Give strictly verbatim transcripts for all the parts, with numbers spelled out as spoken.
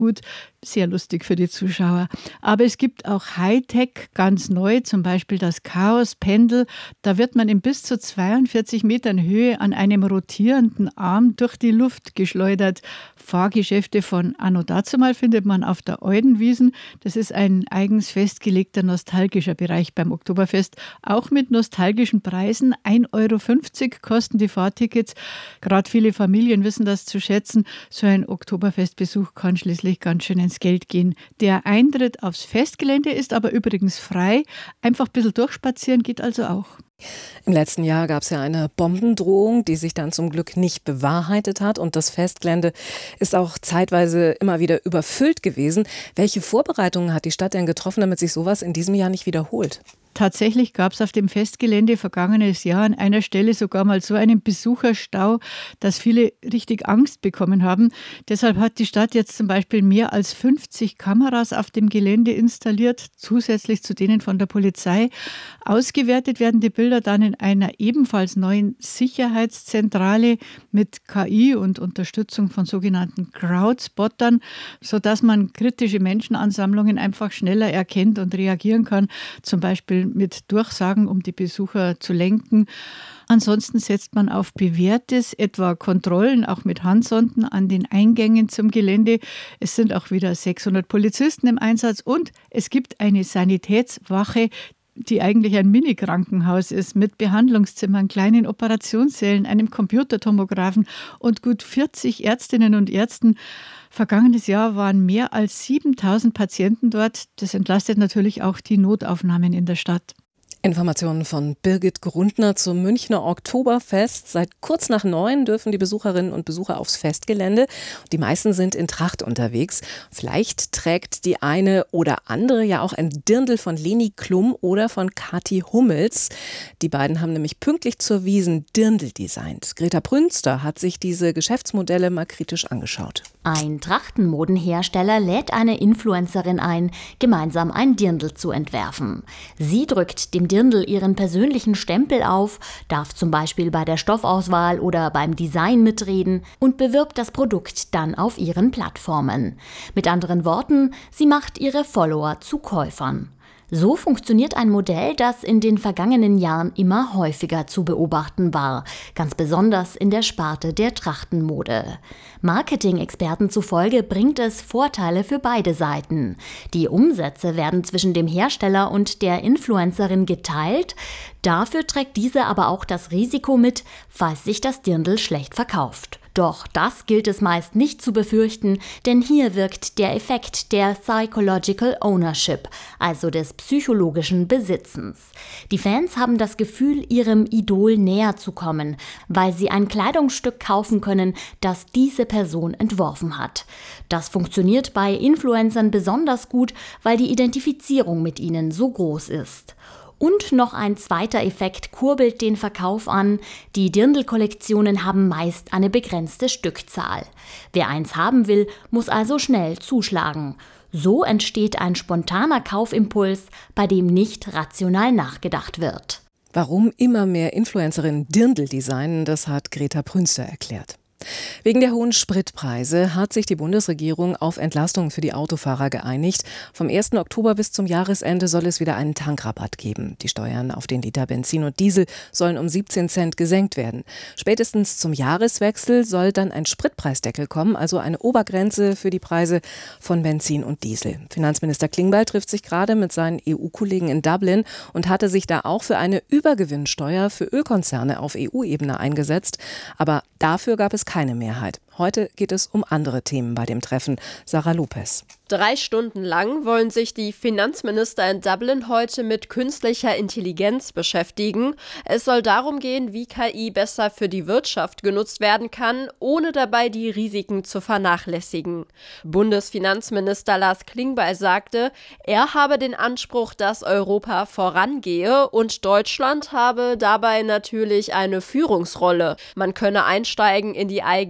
gut, sehr lustig für die Zuschauer. Aber es gibt auch Hightech, ganz neu, zum Beispiel das Chaos-Pendel. Da wird man in bis zu zweiundvierzig Metern Höhe an einem rotierenden Arm durch die Luft geschleudert. Fahrgeschäfte von Anno dazumal findet man auf der Eudenwiesen. Das ist ein eigens festgelegter nostalgischer Bereich beim Oktoberfest. Auch mit nostalgischen Preisen. ein Euro fünfzig kosten die Fahrtickets. Gerade viele Familien wissen das zu schätzen. So ein Oktoberfestbesuch kann schließlich ganz schön ins Geld gehen. Der Eintritt aufs Festgelände ist aber übrigens frei. Einfach ein bisschen durchspazieren geht also auch. Im letzten Jahr gab es ja eine Bombendrohung, die sich dann zum Glück nicht bewahrheitet hat. Und das Festgelände ist auch zeitweise immer wieder überfüllt gewesen. Welche Vorbereitungen hat die Stadt denn getroffen, damit sich sowas in diesem Jahr nicht wiederholt? Tatsächlich gab es auf dem Festgelände vergangenes Jahr an einer Stelle sogar mal so einen Besucherstau, dass viele richtig Angst bekommen haben. Deshalb hat die Stadt jetzt zum Beispiel mehr als fünfzig Kameras auf dem Gelände installiert, zusätzlich zu denen von der Polizei. Ausgewertet werden die Bilder dann in einer ebenfalls neuen Sicherheitszentrale mit K I und Unterstützung von sogenannten Crowdspottern, sodass man kritische Menschenansammlungen einfach schneller erkennt und reagieren kann, zum Beispiel mit Durchsagen, um die Besucher zu lenken. Ansonsten setzt man auf Bewährtes, etwa Kontrollen, auch mit Handsonden an den Eingängen zum Gelände. Es sind auch wieder sechshundert Polizisten im Einsatz und es gibt eine Sanitätswache, die eigentlich ein Mini-Krankenhaus ist, mit Behandlungszimmern, kleinen Operationssälen, einem Computertomographen und gut vierzig Ärztinnen und Ärzten. Vergangenes Jahr waren mehr als siebentausend Patienten dort. Das entlastet natürlich auch die Notaufnahmen in der Stadt. Informationen von Birgit Grundner zum Münchner Oktoberfest. Seit kurz nach neun dürfen die Besucherinnen und Besucher aufs Festgelände. Die meisten sind in Tracht unterwegs. Vielleicht trägt die eine oder andere ja auch ein Dirndl von Leni Klum oder von Kathi Hummels. Die beiden haben nämlich pünktlich zur Wiesn Dirndl designt. Greta Brünster hat sich diese Geschäftsmodelle mal kritisch angeschaut. Ein Trachtenmodenhersteller lädt eine Influencerin ein, gemeinsam ein Dirndl zu entwerfen. Sie drückt dem Dirndl ihren persönlichen Stempel auf, darf zum Beispiel bei der Stoffauswahl oder beim Design mitreden und bewirbt das Produkt dann auf ihren Plattformen. Mit anderen Worten, sie macht ihre Follower zu Käufern. So funktioniert ein Modell, das in den vergangenen Jahren immer häufiger zu beobachten war, ganz besonders in der Sparte der Trachtenmode. Marketing-Experten zufolge bringt es Vorteile für beide Seiten. Die Umsätze werden zwischen dem Hersteller und der Influencerin geteilt, dafür trägt diese aber auch das Risiko mit, falls sich das Dirndl schlecht verkauft. Doch das gilt es meist nicht zu befürchten, denn hier wirkt der Effekt der Psychological Ownership, also des psychologischen Besitzens. Die Fans haben das Gefühl, ihrem Idol näher zu kommen, weil sie ein Kleidungsstück kaufen können, das diese Person entworfen hat. Das funktioniert bei Influencern besonders gut, weil die Identifizierung mit ihnen so groß ist. Und noch ein zweiter Effekt kurbelt den Verkauf an. Die Dirndl-Kollektionen haben meist eine begrenzte Stückzahl. Wer eins haben will, muss also schnell zuschlagen. So entsteht ein spontaner Kaufimpuls, bei dem nicht rational nachgedacht wird. Warum immer mehr Influencerinnen Dirndl designen, das hat Greta Brünster erklärt. Wegen der hohen Spritpreise hat sich die Bundesregierung auf Entlastungen für die Autofahrer geeinigt. Vom ersten Oktober bis zum Jahresende soll es wieder einen Tankrabatt geben. Die Steuern auf den Liter Benzin und Diesel sollen um siebzehn Cent gesenkt werden. Spätestens zum Jahreswechsel soll dann ein Spritpreisdeckel kommen, also eine Obergrenze für die Preise von Benzin und Diesel. Finanzminister Klingbeil trifft sich gerade mit seinen E U-Kollegen in Dublin und hatte sich da auch für eine Übergewinnsteuer für Ölkonzerne auf E U-Ebene eingesetzt. Aber dafür gab es keine Mehrheit. Heute geht es um andere Themen bei dem Treffen. Sarah Lopez. Drei Stunden lang wollen sich die Finanzminister in Dublin heute mit künstlicher Intelligenz beschäftigen. Es soll darum gehen, wie K I besser für die Wirtschaft genutzt werden kann, ohne dabei die Risiken zu vernachlässigen. Bundesfinanzminister Lars Klingbeil sagte, er habe den Anspruch, dass Europa vorangehe und Deutschland habe dabei natürlich eine Führungsrolle. Man könne einsteigen in die eigene Entwicklung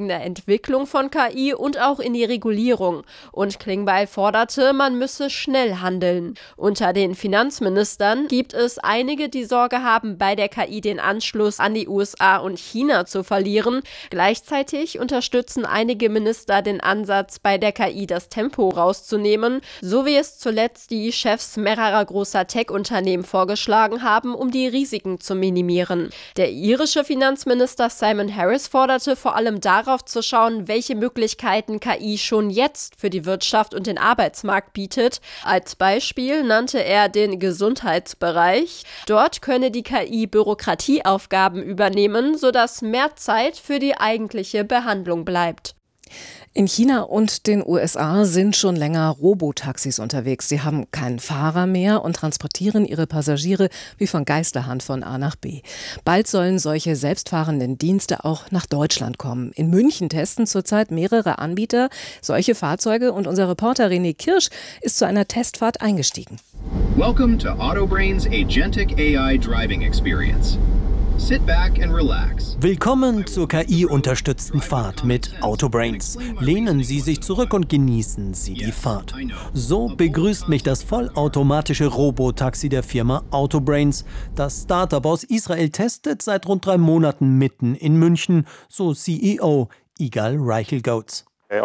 Entwicklung von K I und auch in die Regulierung. Und Klingbeil forderte, man müsse schnell handeln. Unter den Finanzministern gibt es einige, die Sorge haben, bei der K I den Anschluss an die U S A und China zu verlieren. Gleichzeitig unterstützen einige Minister den Ansatz, bei der K I das Tempo rauszunehmen, so wie es zuletzt die Chefs mehrerer großer Tech-Unternehmen vorgeschlagen haben, um die Risiken zu minimieren. Der irische Finanzminister Simon Harris forderte vor allem darauf zu schauen, welche Möglichkeiten K I schon jetzt für die Wirtschaft und den Arbeitsmarkt bietet. Als Beispiel nannte er den Gesundheitsbereich. Dort könne die K I Bürokratieaufgaben übernehmen, sodass mehr Zeit für die eigentliche Behandlung bleibt. In China und den U S A sind schon länger Robotaxis unterwegs. Sie haben keinen Fahrer mehr und transportieren ihre Passagiere wie von Geisterhand von A nach B. Bald sollen solche selbstfahrenden Dienste auch nach Deutschland kommen. In München testen zurzeit mehrere Anbieter solche Fahrzeuge und unser Reporter René Kirsch ist zu einer Testfahrt eingestiegen. Welcome to Autobrains Agentic A I Driving Experience. Sit back and relax. Willkommen zur K I-unterstützten Fahrt mit Autobrains. Lehnen Sie sich zurück und genießen Sie die Fahrt. So begrüßt mich das vollautomatische Robotaxi der Firma Autobrains. Das Startup aus Israel testet seit rund drei Monaten mitten in München, so C E O Igal Reichelgoats.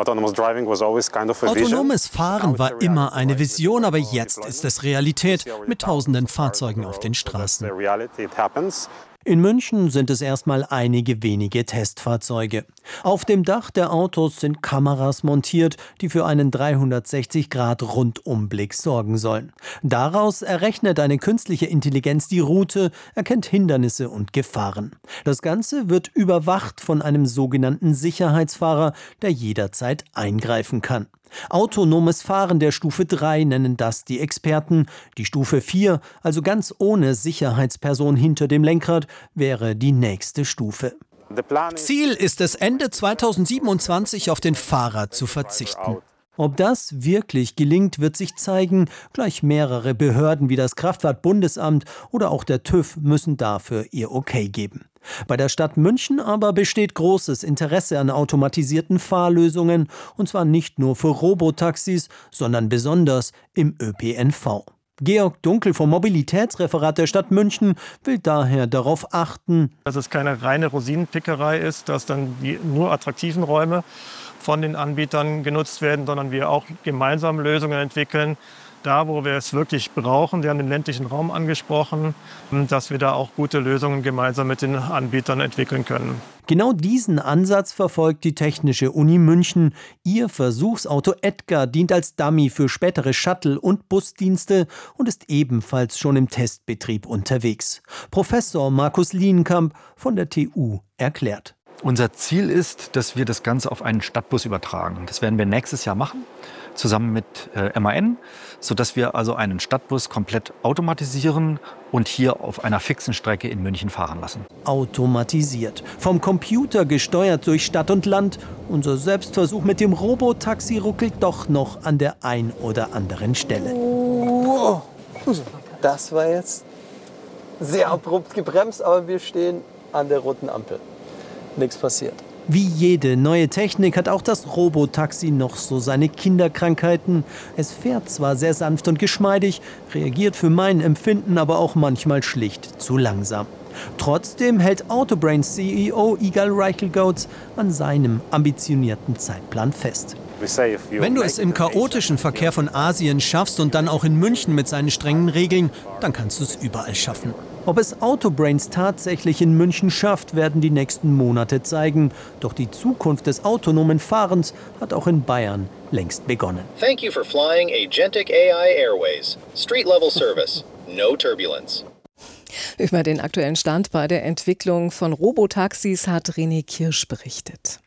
Autonomes Fahren war immer eine Vision, aber jetzt ist es Realität mit tausenden Fahrzeugen auf den Straßen. In München sind es erstmal einige wenige Testfahrzeuge. Auf dem Dach der Autos sind Kameras montiert, die für einen dreihundertsechzig Grad Rundumblick sorgen sollen. Daraus errechnet eine künstliche Intelligenz die Route, erkennt Hindernisse und Gefahren. Das Ganze wird überwacht von einem sogenannten Sicherheitsfahrer, der jederzeit eingreifen kann. Autonomes Fahren der Stufe drei nennen das die Experten. Die Stufe vier, also ganz ohne Sicherheitsperson hinter dem Lenkrad, wäre die nächste Stufe. Ziel ist es, Ende zweitausendsiebenundzwanzig auf den Fahrer zu verzichten. Ob das wirklich gelingt, wird sich zeigen. Gleich mehrere Behörden wie das Kraftfahrtbundesamt oder auch der TÜV müssen dafür ihr Okay geben. Bei der Stadt München aber besteht großes Interesse an automatisierten Fahrlösungen, und zwar nicht nur für Robotaxis, sondern besonders im Ö P N V. Georg Dunkel vom Mobilitätsreferat der Stadt München will daher darauf achten, dass es keine reine Rosinenpickerei ist, dass dann die nur attraktiven Räume von den Anbietern genutzt werden, sondern wir auch gemeinsam Lösungen entwickeln, da wo wir es wirklich brauchen. Sie haben den ländlichen Raum angesprochen, dass wir da auch gute Lösungen gemeinsam mit den Anbietern entwickeln können. Genau diesen Ansatz verfolgt die Technische Uni München. Ihr Versuchsauto Edgar dient als Dummy für spätere Shuttle- und Busdienste und ist ebenfalls schon im Testbetrieb unterwegs. Professor Markus Lienkamp von der T U erklärt. Unser Ziel ist, dass wir das Ganze auf einen Stadtbus übertragen. Das werden wir nächstes Jahr machen, zusammen mit äh, M A N, sodass wir also einen Stadtbus komplett automatisieren und hier auf einer fixen Strecke in München fahren lassen. Automatisiert, vom Computer gesteuert durch Stadt und Land. Unser Selbstversuch mit dem Robotaxi ruckelt doch noch an der ein oder anderen Stelle. Oh, das war jetzt sehr abrupt gebremst, aber wir stehen an der roten Ampel. Nichts passiert. Wie jede neue Technik hat auch das Robotaxi noch so seine Kinderkrankheiten. Es fährt zwar sehr sanft und geschmeidig, reagiert für mein Empfinden aber auch manchmal schlicht zu langsam. Trotzdem hält Autobrains C E O Igal Reichelgoats an seinem ambitionierten Zeitplan fest. Wenn du es im chaotischen Verkehr von Asien schaffst und dann auch in München mit seinen strengen Regeln, dann kannst du es überall schaffen. Ob es Autobrains tatsächlich in München schafft, werden die nächsten Monate zeigen. Doch die Zukunft des autonomen Fahrens hat auch in Bayern längst begonnen. Thank you for flying Agentic A I Airways. Street level service. No turbulence. Über den aktuellen Stand bei der Entwicklung von Robotaxis hat René Kirsch berichtet.